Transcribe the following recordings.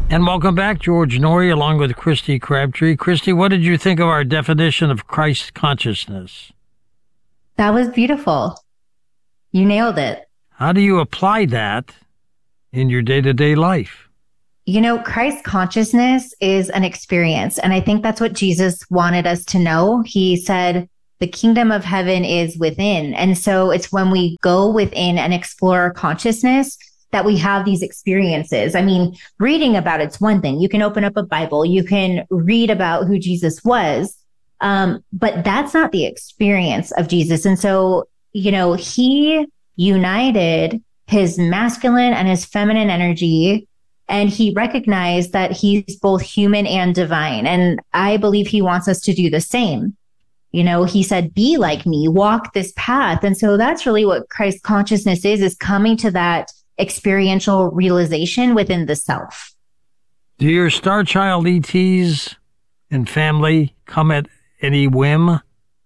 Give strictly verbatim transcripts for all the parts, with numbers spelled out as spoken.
And welcome back, George Noory, along with Christy Crabtree. Christy, what did you think of our definition of Christ consciousness? That was beautiful. You nailed it. How do you apply that in your day-to-day life? You know, Christ consciousness is an experience. And I think that's what Jesus wanted us to know. He said, the kingdom of heaven is within. And so it's when we go within and explore our consciousness that we have these experiences. I mean, reading about it's one thing. You can open up a Bible, you can read about who Jesus was, um, but that's not the experience of Jesus. And so, you know, he united his masculine and his feminine energy, and he recognized that he's both human and divine. And I believe he wants us to do the same. You know, he said, be like me, walk this path. And so that's really what Christ consciousness is, is coming to that experiential realization within the self. Do your Star Child E Ts and family come at any whim?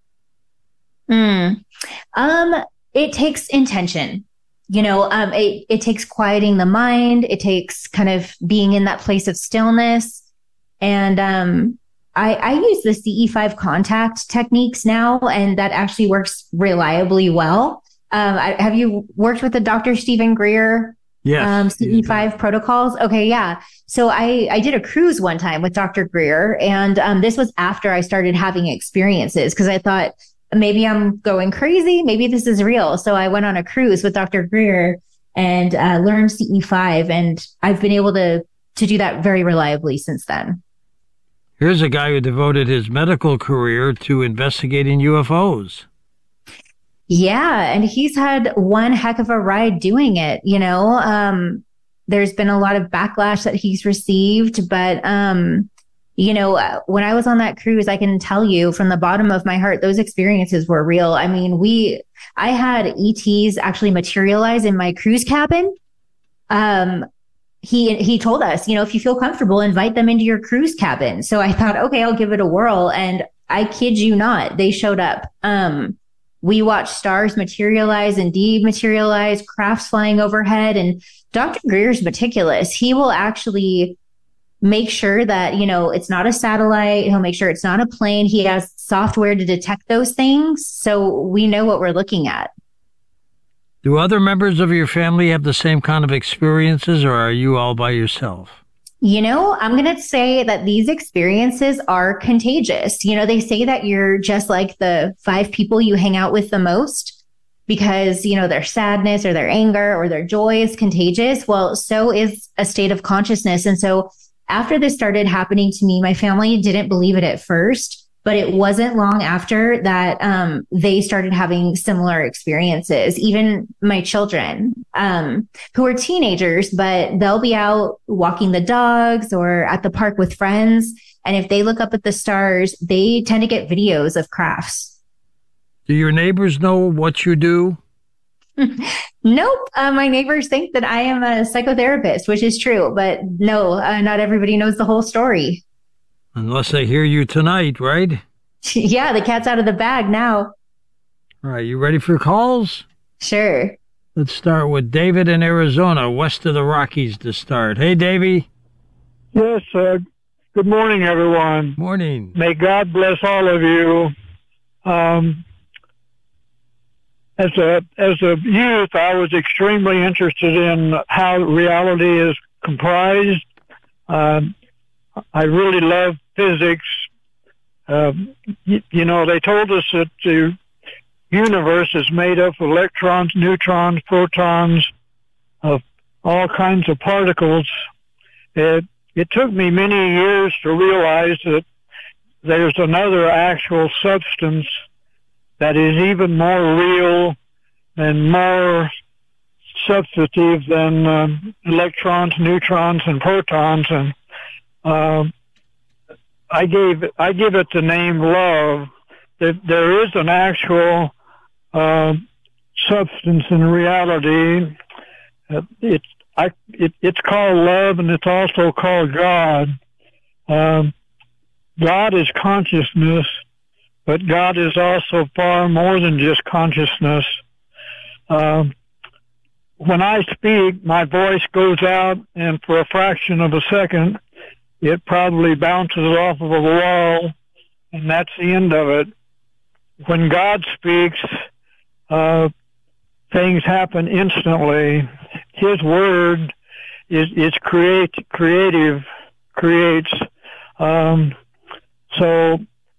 Mm. Um, it takes intention. You know, um, it, it takes quieting the mind. It takes kind of being in that place of stillness. And um, I, I use the C E five contact techniques now, and that actually works reliably well. Um, I, have you worked with the Doctor Stephen Greer? Yes. Um, C E five protocols? Okay, yeah. So I, I did a cruise one time with Doctor Greer, and um, this was after I started having experiences, because I thought maybe I'm going crazy. Maybe this is real. So I went on a cruise with Doctor Greer and uh, learned C E five, and I've been able to to do that very reliably since then. Here's a guy who devoted his medical career to investigating U F Os. Yeah. And he's had one heck of a ride doing it. You know, um, there's been a lot of backlash that he's received, but, um, you know, when I was on that cruise, I can tell you from the bottom of my heart, those experiences were real. I mean, we, I had E Ts actually materialize in my cruise cabin. Um, he, he told us, you know, if you feel comfortable, invite them into your cruise cabin. So I thought, okay, I'll give it a whirl. And I kid you not, they showed up. Um, We watched stars materialize and dematerialize, crafts flying overhead. And Doctor Greer's meticulous. He will actually make sure that, you know, it's not a satellite. He'll make sure it's not a plane. He has software to detect those things, so we know what we're looking at. Do other members of your family have the same kind of experiences, or are you all by yourself? You know, I'm going to say that these experiences are contagious. You know, they say that you're just like the five people you hang out with the most because, you know, their sadness or their anger or their joy is contagious. Well, so is a state of consciousness. And so after this started happening to me, my family didn't believe it at first, but it wasn't long after that um, they started having similar experiences. Even my children, um, who are teenagers, but they'll be out walking the dogs or at the park with friends. And if they look up at the stars, they tend to get videos of crafts. Do your neighbors know what you do? Nope. Uh, my neighbors think that I am a psychotherapist, which is true. But no, uh, not everybody knows the whole story. Unless they hear you tonight, right? Yeah, the cat's out of the bag now. All right, you ready for calls? Sure. Let's start with David in Arizona, west of the Rockies to start. Hey, Davey. Yes, uh, good morning, everyone. Morning. May God bless all of you. Um, as a as a youth, I was extremely interested in how reality is comprised. Um, I really love physics. Uh, you, you know, they told us that the universe is made up of electrons, neutrons, protons, of all kinds of particles. It, it took me many years to realize that there's another actual substance that is even more real and more substantive than uh, electrons, neutrons, and protons. And uh, I gave I give it the name love. That there is an actual uh, substance in reality. Uh, it's I it, it's called love, and it's also called God. Um, God is consciousness, but God is also far more than just consciousness. Um, when I speak, my voice goes out, and for a fraction of a second, it probably bounces off of a wall, and that's the end of it. When God speaks, uh, things happen instantly. His word is, is create, creative, creates. Um, so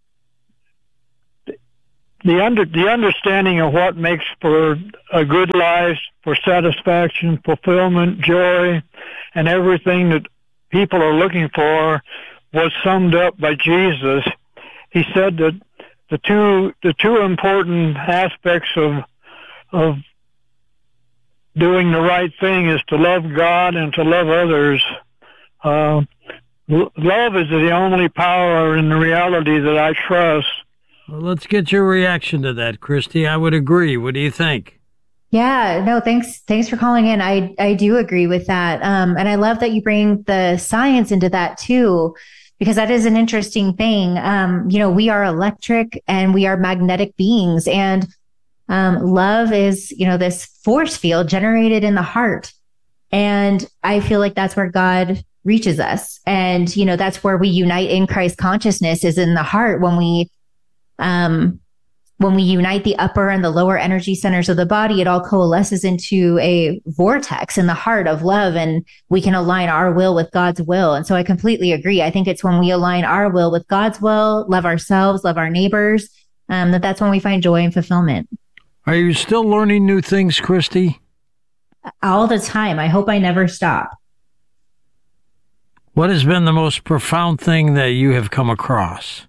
the under, the understanding of what makes for a good life, for satisfaction, fulfillment, joy, and everything that people are looking for was summed up by Jesus. He said that the two the two important aspects of of doing the right thing is to love God and to love others. Uh, l- love is the only power in the reality that I trust. Well, let's get your reaction to that, Christy. I would agree. What do you think? Yeah, no, thanks. Thanks for calling in. I, I do agree with that. Um, and I love that you bring the science into that too, because that is an interesting thing. Um, you know, we are electric and we are magnetic beings, and um, love is, you know, this force field generated in the heart. And I feel like that's where God reaches us. And, you know, that's where we unite in Christ consciousness, is in the heart. When we, um, when we unite the upper and the lower energy centers of the body, it all coalesces into a vortex in the heart of love, and we can align our will with God's will. And so I completely agree. I think it's when we align our will with God's will, love ourselves, love our neighbors, um, that that's when we find joy and fulfillment. Are you still learning new things, Christy? All the time. I hope I never stop. What has been the most profound thing that you have come across?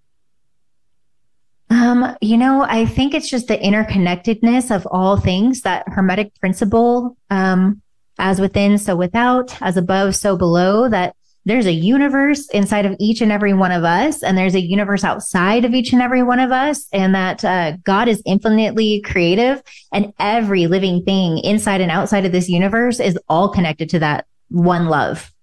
Um, you know, I think it's just the interconnectedness of all things, that Hermetic principle, um, as within, so without, as above, so below, that there's a universe inside of each and every one of us, and there's a universe outside of each and every one of us, and that uh, God is infinitely creative, and every living thing inside and outside of this universe is all connected to that one love.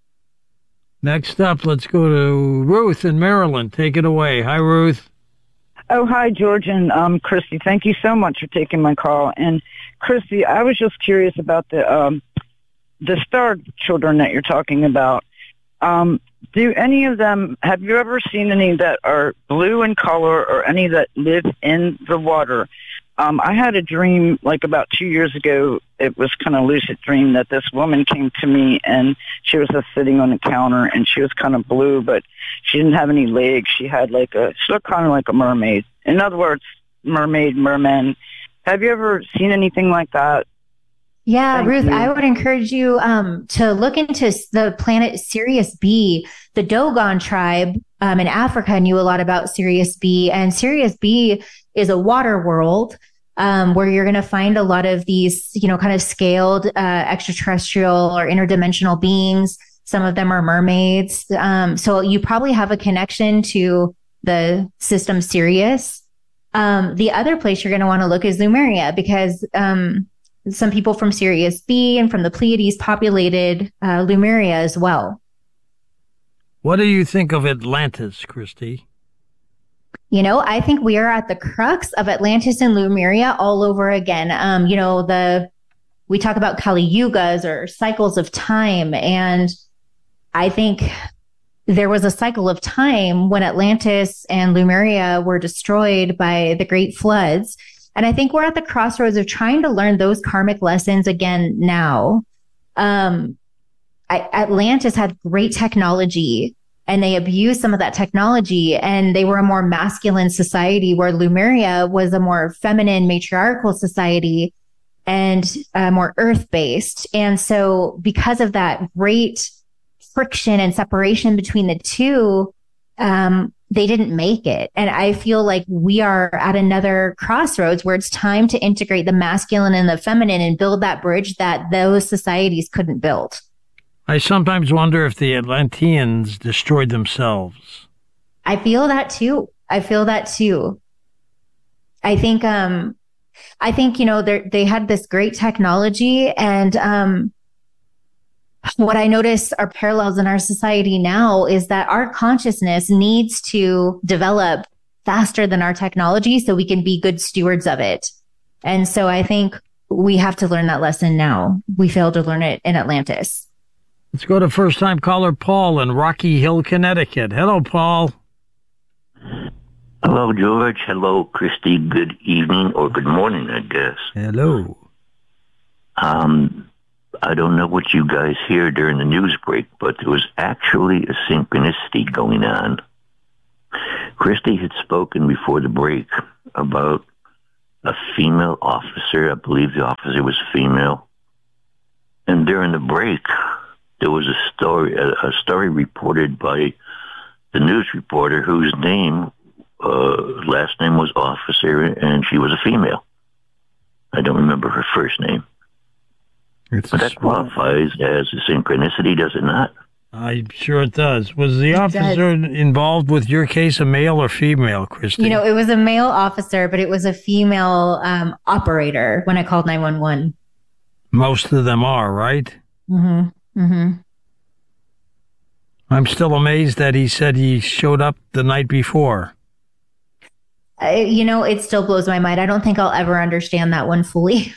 Next up, let's go to Ruth in Maryland. Take it away. Hi, Ruth. Oh, hi, George and um, Christy. Thank you so much for taking my call. And Christy, I was just curious about the um, the star children that you're talking about. Um, do any of them, have you ever seen any that are blue in color, or any that live in the water? Um, I had a dream like about two years ago. It was kind of a lucid dream that this woman came to me, and she was just sitting on the counter, and she was kind of blue, but she didn't have any legs. She had like a, she looked kind of like a mermaid. In other words, mermaid, merman. Have you ever seen anything like that? Yeah, Thank Ruth, you. I would encourage you um, to look into the planet Sirius B. The Dogon tribe um, in Africa knew a lot about Sirius B, and Sirius B is a water world um, where you're going to find a lot of these, you know, kind of scaled uh, extraterrestrial or interdimensional beings. Some of them are mermaids. Um, so you probably have a connection to the system Sirius. Um, the other place you're going to want to look is Lemuria, because um, some people from Sirius B and from the Pleiades populated uh, Lemuria as well. What do you think of Atlantis, Christy? You know, I think we are at the crux of Atlantis and Lemuria all over again. Um, you know, the we talk about Kali Yugas or cycles of time, and I think there was a cycle of time when Atlantis and Lemuria were destroyed by the great floods. And I think we're at the crossroads of trying to learn those karmic lessons again now. Um, I, Atlantis had great technology, and they abused some of that technology, and they were a more masculine society, where Lemuria was a more feminine, matriarchal society and uh, more earth-based. And so because of that great friction and separation between the two, um, they didn't make it. And I feel like we are at another crossroads where it's time to integrate the masculine and the feminine and build that bridge that those societies couldn't build. I sometimes wonder if the Atlanteans destroyed themselves. I feel that too. I feel that too. I think, um, I think, you know, they they had this great technology, and, um, what I notice are parallels in our society now is that our consciousness needs to develop faster than our technology so we can be good stewards of it. And so I think we have to learn that lesson now. We failed to learn it in Atlantis. Let's go to first-time caller Paul in Rocky Hill, Connecticut. Hello, Paul. Hello, George. Hello, Christy. Good evening or good morning, I guess. Hello. Um, I don't know what you guys hear during the news break, but there was actually a synchronicity going on. Christy had spoken before the break about a female officer. I believe the officer was female. And during the break, there was a story, a, a story reported by the news reporter whose name, uh, last name was Officer, and she was a female. I don't remember her first name. It's but that qualifies as a synchronicity, does it not? I'm sure it does. Was the It officer does. involved with your case a male or female, Christy? You know, it was a male officer, but it was a female um, operator when I called nine one one. Most of them are, right? Mm-hmm. Mm-hmm. I'm still amazed that he said he showed up the night before. I, you know, it still blows my mind. I don't think I'll ever understand that one fully.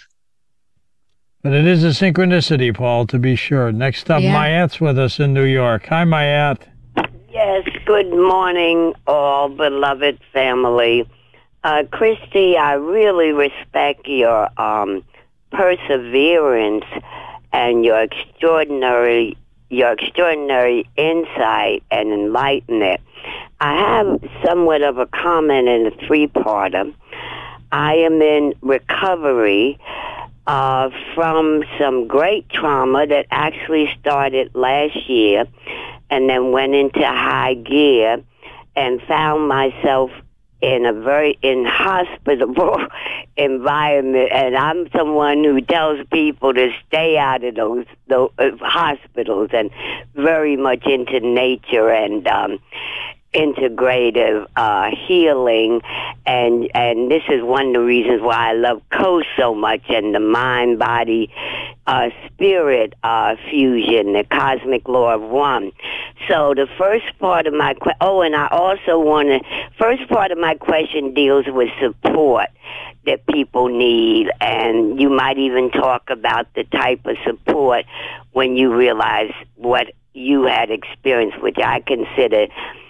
But it is a synchronicity, Paul, to be sure. Next up, Yeah. Mayatte's with us in New York. Hi, Mayat. Yes, good morning, all beloved family. Uh, Christy, I really respect your um, perseverance and your extraordinary, your extraordinary insight and enlightenment. I have somewhat of a comment in a three-parter. I am in recovery uh, from some great trauma that actually started last year and then went into high gear and found myself in a very inhospitable environment. And I'm someone who tells people to stay out of those, those uh, hospitals and very much into nature and um, integrative uh, healing. And and this is one of the reasons why I love Coast so much and the mind, body, uh, spirit uh, fusion, the cosmic law of one. So the first part of my que- oh, and I also want to. First part of my question deals with support that people need, and you might even talk about the type of support when you realize what you had experienced, which I consider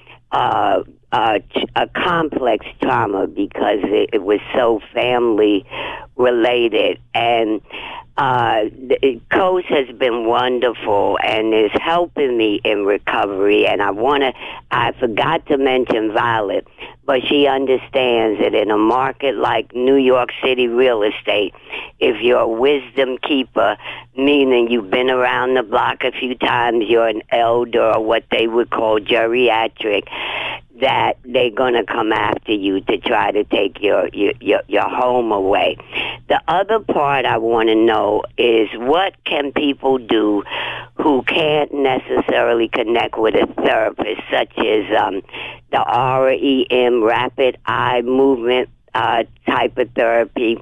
uh, uh, a complex trauma because it, it was so family related. And uh, Coach has been wonderful and is helping me in recovery. And I want to, I forgot to mention Violet, but she understands that in a market like New York City real estate, if you're a wisdom keeper, meaning you've been around the block a few times, you're an elder or what they would call geriatric, that they're going to come after you to try to take your, your, your, your home away. The other part I want to know is what can people do who can't necessarily connect with a therapist, such as um, the R E M, rapid eye movement uh, type of therapy,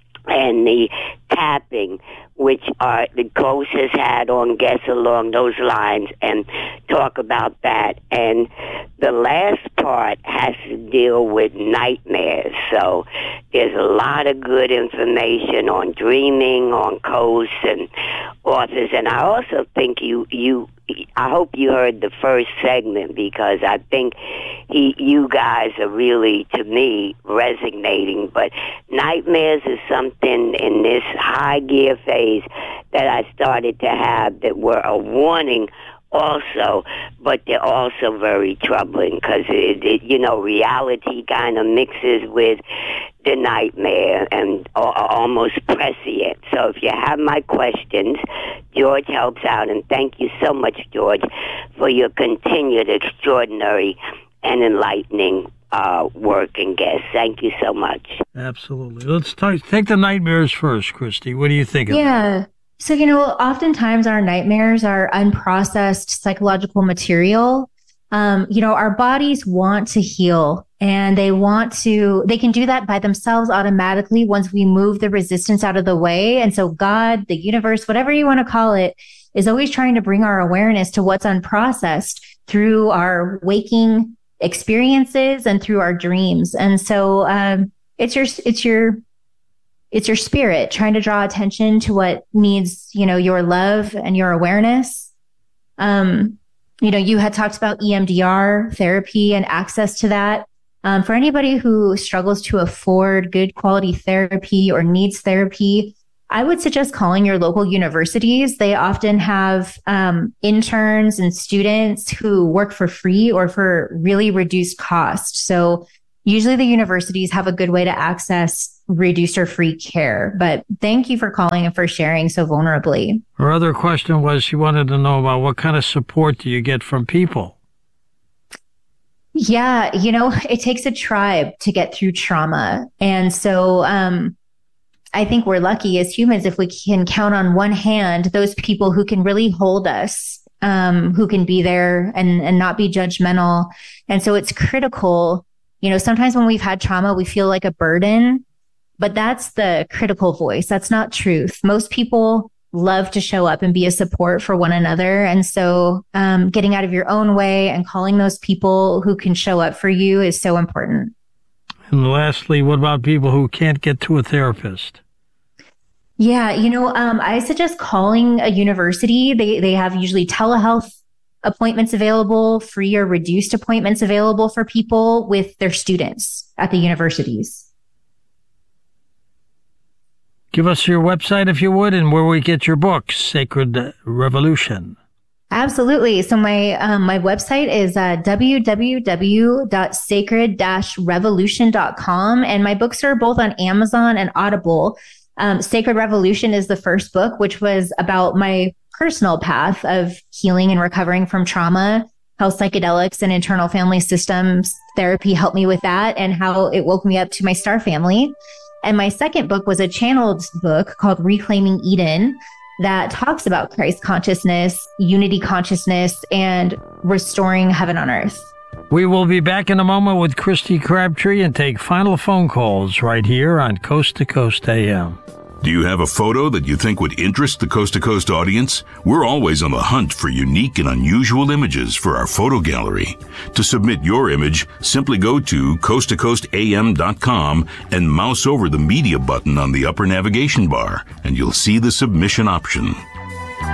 and the tapping, which are the Ghost has had on guests along those lines, and talk about that. And the last part has to deal with nightmares. So there's a lot of good information on dreaming, on Coast and authors. And I also think you, you, I hope you heard the first segment, because I think he, you guys are really, to me, resonating. But nightmares is something in this high gear phase that I started to have that were a warning also, but they're also very troubling because, it, it, you know, reality kind of mixes with the nightmare and uh, almost prescient. So if you have my questions, George helps out. And thank you so much, George, for your continued extraordinary and enlightening uh, work and guests. Thank you so much. Absolutely. Let's t- take the nightmares first, Christy. What do you think of Yeah. that? So, you know, oftentimes our nightmares are unprocessed psychological material. Um, you know, our bodies want to heal, and they want to, they can do that by themselves automatically once we move the resistance out of the way. And so God, the universe, whatever you want to call it, is always trying to bring our awareness to what's unprocessed through our waking experiences and through our dreams. And so, um, it's your, it's your, it's your spirit trying to draw attention to what needs, you know, your love and your awareness. Um, you know, you had talked about E M D R therapy and access to that. Um, for anybody who struggles to afford good quality therapy or needs therapy, I would suggest calling your local universities. They often have um, interns and students who work for free or for really reduced cost. So usually the universities have a good way to access reduced or free care. But thank you for calling and for sharing so vulnerably. Her other question was she wanted to know about what kind of support do you get from people? Yeah, you know, it takes a tribe to get through trauma. And so um, I think we're lucky as humans if we can count on one hand those people who can really hold us, um, who can be there and, and not be judgmental. And so it's critical. You know, sometimes when we've had trauma, we feel like a burden, but that's the critical voice. That's not truth. Most people love to show up and be a support for one another. And so um, getting out of your own way and calling those people who can show up for you is so important. And lastly, what about people who can't get to a therapist? Yeah, you know, um, I suggest calling a university. They they have usually telehealth appointments available, free or reduced appointments available for people with their students at the universities. Give us your website, if you would, and where we get your books, Sacred Revolution. Absolutely. So my um, my website is uh, w w w dot sacred dash revolution dot com, and my books are both on Amazon and Audible. Um, Sacred Revolution is the first book, which was about my personal path of healing and recovering from trauma, how psychedelics and internal family systems therapy helped me with that, and how it woke me up to my star family. And my second book was a channeled book called Reclaiming Eden that talks about Christ consciousness, unity consciousness, and restoring heaven on earth. We will be back in a moment with Christy Crabtree and take final phone calls right here on Coast to Coast A M. Do you have a photo that you think would interest the Coast to Coast audience? We're always on the hunt for unique and unusual images for our photo gallery. To submit your image, simply go to coast to coast a m dot com and mouse over the media button on the upper navigation bar, and you'll see the submission option.